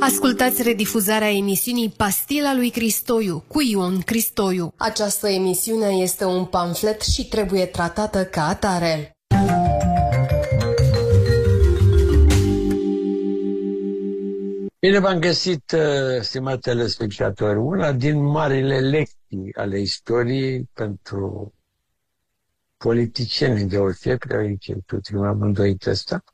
Ascultați redifuzarea emisiunii Pastila lui Cristoiu cu Ion Cristoiu. Această emisiune este un pamflet și trebuie tratată ca atare. Bine v-am găsit, stimați telespectatori. Una din marile lecții ale istoriei pentru politicieni deosebi, aici tuturor am îndoit ăsta,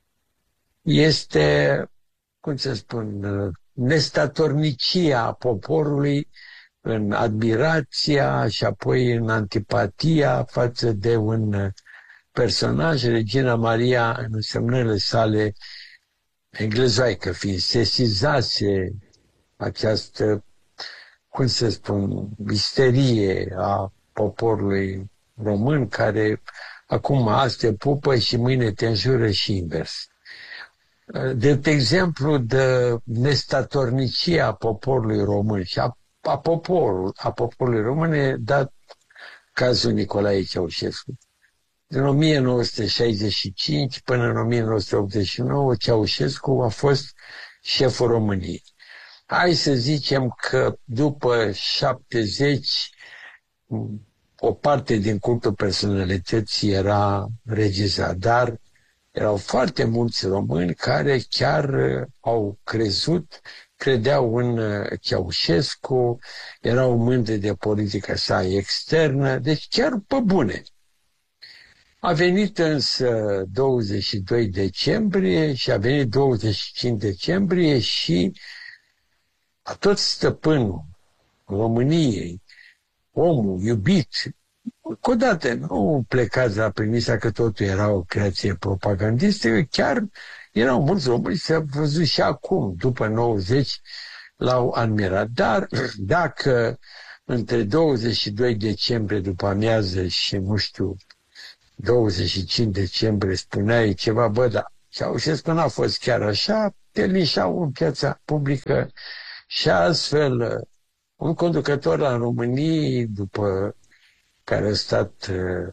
este, cum să spun, nestatornicia poporului în admirația și apoi în antipatia față de un personaj, Regina Maria, în însemnările sale englezoaică, fiind sesizase această, cum să spun, isterie a poporului român, care acum azi te pupă și mâine te înjură și invers. De exemplu, de nestatornicia poporului român și a poporului român e dat cazul Nicolae Ceaușescu. Din 1965 până în 1989, Ceaușescu a fost șeful României. Hai să zicem că după 70, o parte din cultul personalității era regizat, dar erau foarte mulți români care chiar au credeau în Ceaușescu, erau mândri de politica sa externă, deci chiar pe bune. A venit însă 22 decembrie și a venit 25 decembrie și a tot stăpânul României, omul iubit, încă o dată nu plecați la premisa că totul era o creație propagandistă, chiar erau mulți români, s-a văzut și acum, după 90, l-au admirat. Dar dacă între 22 decembrie după amiază și, nu știu, 25 decembrie spuneai ceva, bă, da, Ceaușescu n-a fost chiar așa, te lișau în piața publică și astfel un conducător al României, după care a stat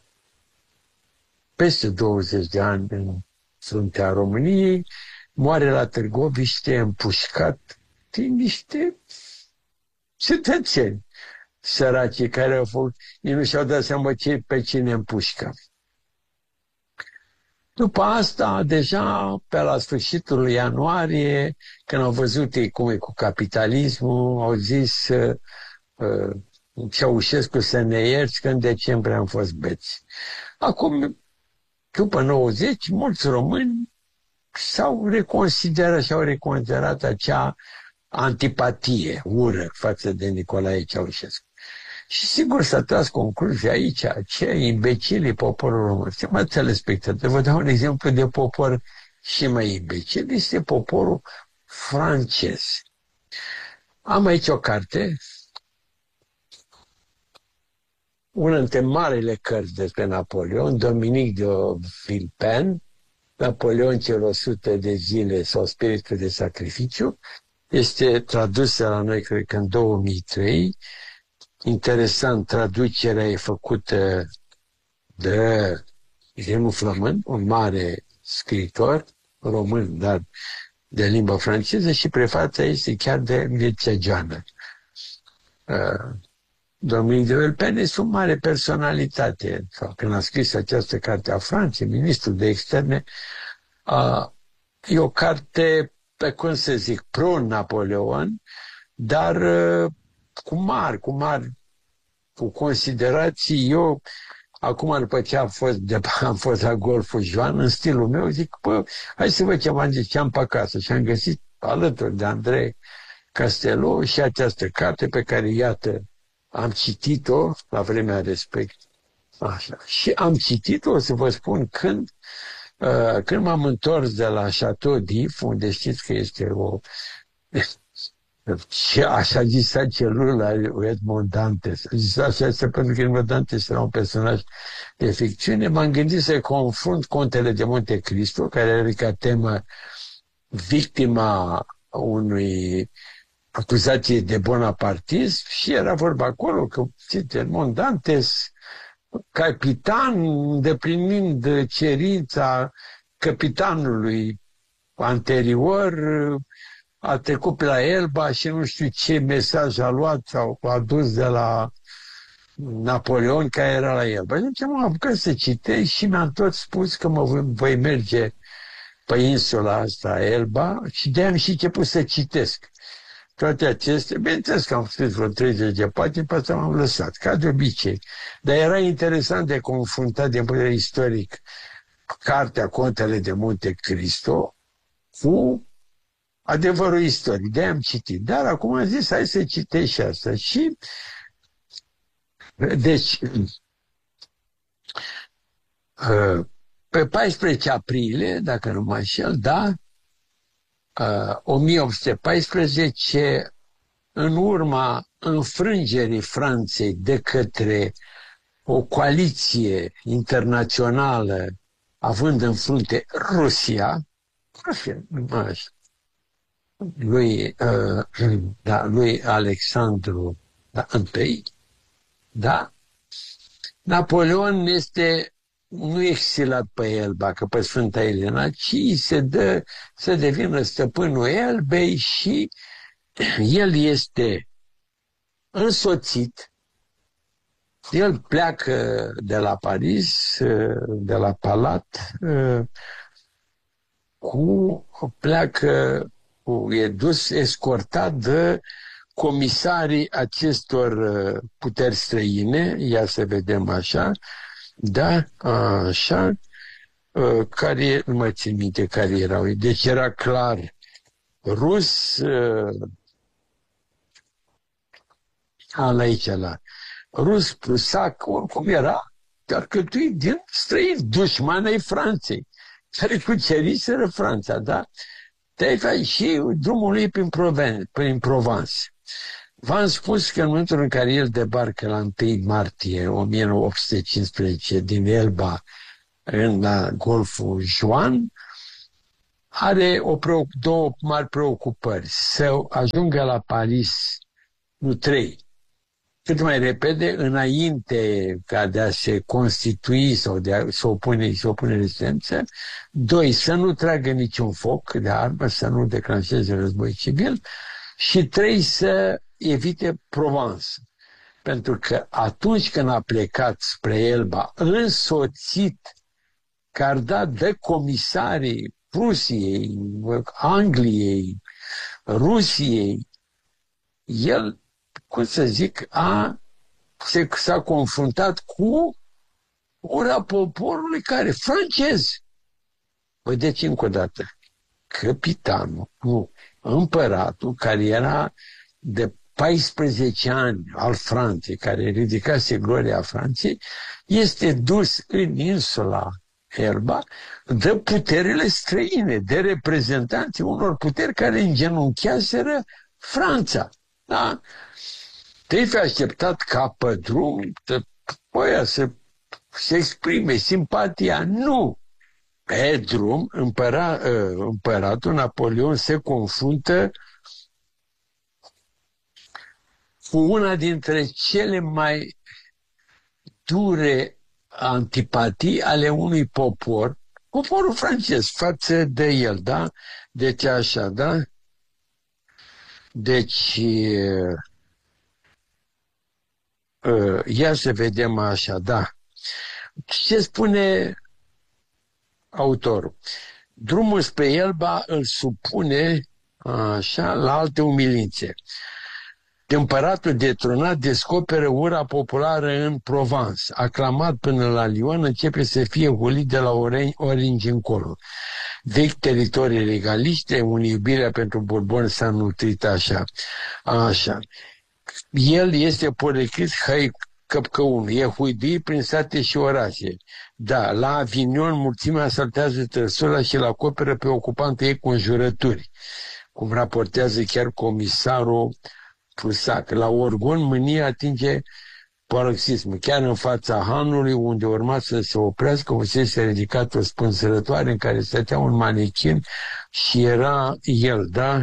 peste 20 de ani în fruntea României, moare la Târgoviște împușcat din niște cetățeni săraci care au fost, ei nu și-au dat seama pe cine împușcă. După asta, deja pe la sfârșitul ianuarie, când au văzut ei cum e cu capitalismul, au zis Ceaușescu să ne ierți că în decembrie am fost beți. Acum, după 90, mulți români s-au reconsiderat și au reconsiderat acea antipatie, ură față de Nicolae Ceaușescu. Și sigur s-a tras concluzia aici, ce imbecili poporul român. Stimați telespectatori, vă dau un exemplu de popor și mai imbecil, este poporul francez. Am aici o carte, una dintre marile cărți despre Napoleon, Dominic de Villepin, Napoleon cel 100 de zile sau spiritul de sacrificiu, este tradusă la noi, cred că în 2003. Interesant, traducerea e făcută de Remu Flămând, un mare scriitor român, dar de limbă franceză, și prefața este chiar de Mircea Joană. Domnul de Villepin este o mare personalitate. Când a scris această carte a Franței, ministrul de externe, e o carte, pe cum să zic, pro-Napoleon, dar cu considerații. Eu, acum, după ce am fost la Golful Joan, în stilul meu, zic, bă, hai să văd ce am pe acasă. Și am găsit alături de Andrei Castelou și această carte pe care, iată, am citit-o la vremea respectivă. Așa. Și am citit-o, o să vă spun când m-am întors de la Chateau d'If, unde știți că este o așa zisa celula lui Edmond Dantes. Zis așa este pentru că Edmond Dantes era un personaj de ficțiune. M-am gândit să confrunt Contele de Monte Cristo, care are ca temă victima unui acuzație de bonapartism, și era vorba acolo că Edmond Dantes, capitan, îndeplinind cerința capitanului anterior, a trecut pe la Elba și nu știu ce mesaj a luat sau a dus de la Napoleon care era la Elba. Deci m-am apucat să citesc și mi-am tot spus că voi merge pe insula asta, Elba, și de-aia am și început să citesc toate acestea. Bineînțeles că am scris vreo 30 de pagini, pe asta m-am lăsat, ca de obicei. Dar era interesant de confruntat din punct de vedere istoric cartea Contele de Monte Cristo cu adevărul istoric. De-aia am citit. Dar acum am zis, hai să citesc și asta. Și deci pe 14 aprilie, dacă nu mă înșel, da, 1814, în urma înfrângerii Franței de către o coaliție internațională, având în frunte Rusia, lui Alexandru I, da, Napoleon nu e exilat pe Elba, că pe Sfânta Elena, ci se dă să devină stăpânul Elbei și el este însoțit. El pleacă de la Paris, de la palat, e dus escortat de comisarii acestor puteri străine, ia să vedem așa, da, așa, care, nu mai țin minte care erau, deci era clar rus, rus, prusac, oricum era, dar cătuit din străini, dușmani ai Franței, care cuceriseră Franța, da? Și drumul lui prin Provence. V-am spus că în momentul în care el debarcă la 1 martie 1815 din Elba la Golful Juan, are două mari preocupări. Să ajungă la Paris, nu 3, cât mai repede, înainte ca de a se constitui sau de a se opune rezistență. 2, să nu tragă niciun foc de armă, să nu declanșeze război civil. Și 3, să evite Provence. Pentru că atunci când a plecat spre Elba, însoțit, cardat de comisarii Prusiei, Angliei, Rusiei, el, cum să zic, s-a confruntat cu ura poporului care, francez. Vedeți încă o dată, capitanul, împăratul, care era de 14 ani al Franței, care ridicase gloria Franței, este dus în insula Elba de puterile străine, de reprezentanții unor puteri care îngenuncheaseră Franța. Da? Te-ai fi așteptat ca pe drum să se exprime simpatia? Nu! Pe drum, împăratul Napoleon se confruntă cu una dintre cele mai dure antipatii ale unui popor, poporul francez, față de el, da? Deci așa, da? Deci, ia să vedem așa, da. Ce spune autorul? Drumul spre Elba îl supune așa la alte umilințe. Împăratul detrunat descoperă ura populară în Provence. Aclamat până la Lyon, începe să fie hulit de la Orange încolo. Vechi teritorii legaliste, unii iubirea pentru Bourbon s-a nutrit așa. El este poreclit căpcăunul, e huiduit prin sate și orașe. Da, la Avignon mulțimea asaltează trăsura și la acoperă pe ocupantul ei cu înjurături, cum raportează chiar comisarul Prusac. La Orgon mânia atinge paroxismul. Chiar în fața hanului, unde urma să se oprească, fusese ridicat o spânzărătoare în care stătea un manechin și era el, da?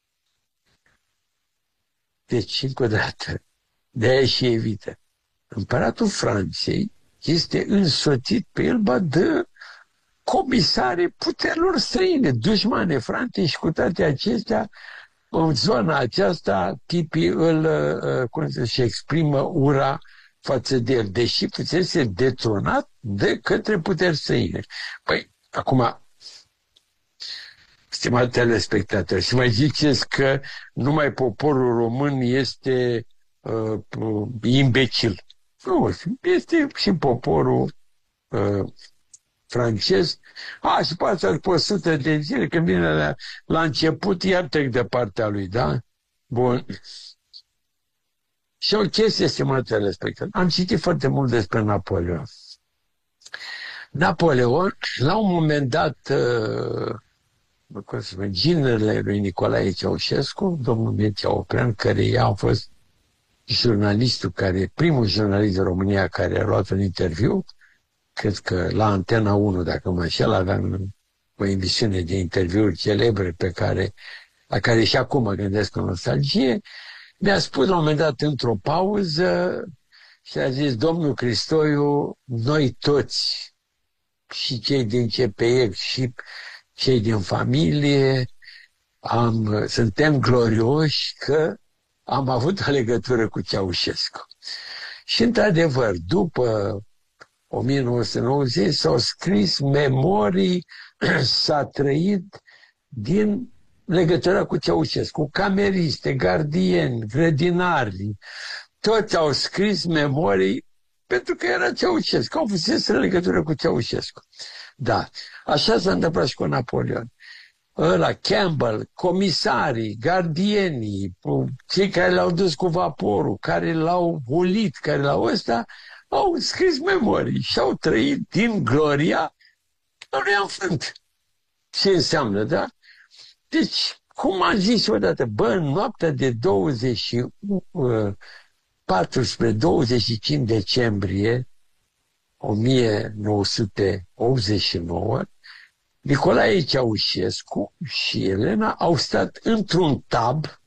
Deci, încă o dată, de-aia și evită. Împăratul Franței este însoțit pe Elba de comisare puterilor străine, dușmane Franței, și cu toate acestea în zona aceasta tipii își exprimă ura față de el, deși fusese detronat de către puteri străine. Păi, acum, stimați telespectatori, și mai ziceți că numai poporul român este imbecil. Nu, este și poporul francez. Și poate după 100 de zile, când vine la început, iar trec de partea lui, da? Bun. Și o chestie, stimați telespectatori. Am citit foarte mult despre Napoleon. Napoleon, la un moment dat, ginele lui Nicolae Ceaușescu, domnul Mircea Oprean, care ea a fost primul jurnalist din România care a luat un interviu, cred că la Antena 1, dacă mă înșel, aveam o emisiune de interviuri celebre la care și acum mă gândesc cu nostalgie, mi-a spus la un moment dat într-o pauză și a zis: domnul Cristoiu, noi toți, și cei din CPE și cei din familie, suntem glorioși că am avut o legătură cu Ceaușescu. Și într-adevăr, după 1990 s-au scris memorii, s-a trăit din legătura cu Ceaușescu, cameriste, gardieni, grădinari, toți au scris memorii pentru că era Ceaușescu, au fusese în legătură cu Ceaușescu. Da, așa s-a întâmplat și cu Napoleon. Campbell, comisarii, gardienii, cei care l-au dus cu vaporul, care l-au ulit, care l-au ăsta, au scris memorii și au trăit din gloria lui înfrânt. Ce înseamnă, da? Deci, cum am zis odată, în noaptea de 24 spre 25 decembrie 1989, Nicolae Ceaușescu și Elena au stat într-un tab